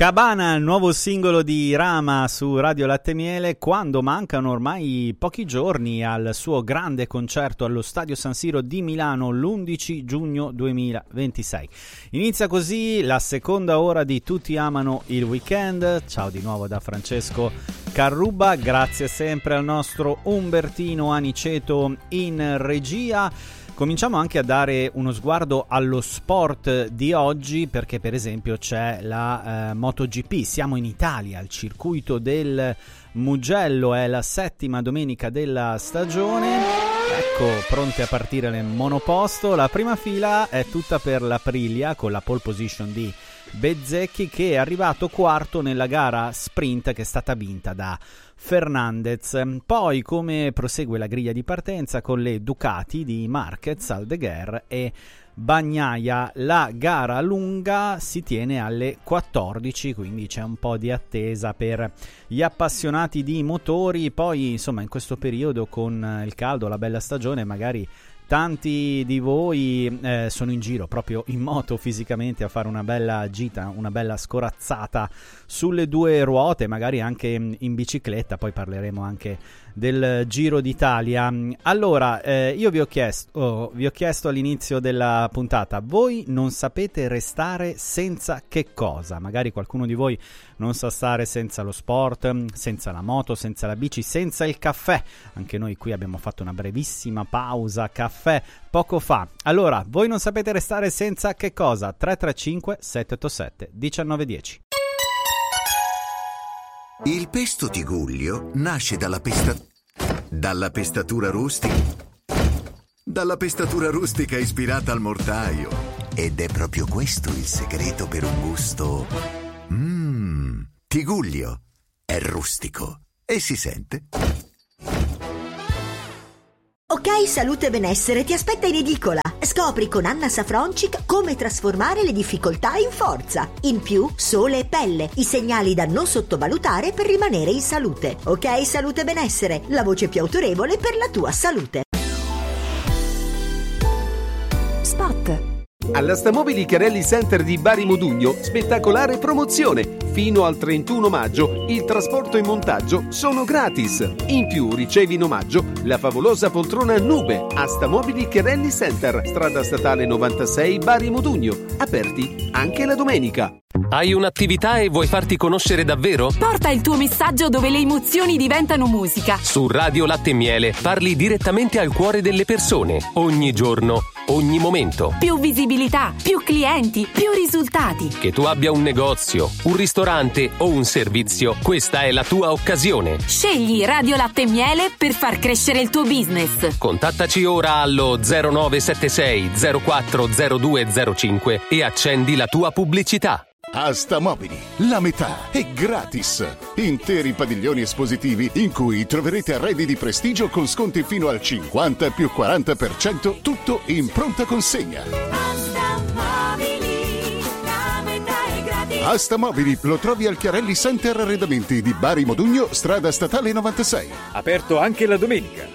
Cabana, il nuovo singolo di Rama su Radio Latte Miele, quando mancano ormai pochi giorni al suo grande concerto allo Stadio San Siro di Milano l'11 giugno 2026. Inizia così la seconda ora di Tutti amano il weekend. Ciao di nuovo da Francesco Carruba, grazie sempre al nostro Umbertino Aniceto in regia. Cominciamo anche a dare uno sguardo allo sport di oggi, perché per esempio c'è la MotoGP. Siamo in Italia, al circuito del Mugello, è la settima domenica della stagione. Ecco, pronte a partire le monoposto. La prima fila è tutta per l'Aprilia, con la pole position di Bezzecchi, che è arrivato quarto nella gara sprint che è stata vinta da Fernandez. Poi come prosegue la griglia di partenza con le Ducati di Marquez, Aldeguer e Bagnaia. La gara lunga si tiene alle 14, quindi c'è un po' di attesa per gli appassionati di motori. Poi insomma in questo periodo con il caldo, la bella stagione, magari tanti di voi sono in giro proprio in moto fisicamente a fare una bella gita, una bella scorazzata sulle due ruote, magari anche in bicicletta. Poi parleremo anche del Giro d'Italia. Allora, io vi ho chiesto all'inizio della puntata, voi non sapete restare senza che cosa? Magari qualcuno di voi non sa stare senza lo sport, senza la moto, senza la bici, senza il caffè. Anche noi qui abbiamo fatto una brevissima pausa caffè poco fa. Allora, voi non sapete restare senza che cosa? 335 787 1910. Il pesto Tigullio nasce dalla pestatura rustica ispirata al mortaio. Ed è proprio questo il segreto per un gusto. Tigullio è rustico e si sente. Ok, Salute e Benessere ti aspetta in edicola. Scopri con Anna Safroncic come trasformare le difficoltà in forza. In più, sole e pelle, i segnali da non sottovalutare per rimanere in salute. Ok, Salute e Benessere, la voce più autorevole per la tua salute. Spot. Alla Stamobili Chiarelli Center di Bari Modugno, spettacolare promozione. Fino al 31 maggio il trasporto e montaggio sono gratis. In più ricevi in omaggio la favolosa poltrona Nube a Stamobili Chiarelli Center, strada statale 96 Bari Modugno. Aperti anche la domenica. Hai un'attività e vuoi farti conoscere davvero? Porta il tuo messaggio dove le emozioni diventano musica. Su Radio Latte Miele parli direttamente al cuore delle persone, ogni giorno, ogni momento. Più visibilità, più clienti, più risultati. Che tu abbia un negozio, un ristorante o un servizio, questa è la tua occasione. Scegli Radio Latte Miele per far crescere il tuo business. Contattaci ora allo 0976 040205 e accendi la tua pubblicità. A Stamobili la metà è gratis. Interi padiglioni espositivi in cui troverete arredi di prestigio con sconti fino al 50 più 40%, tutto in pronta consegna. A Stamobili lo trovi al Chiarelli Center Arredamenti di Bari Modugno, strada statale 96. Aperto anche la domenica.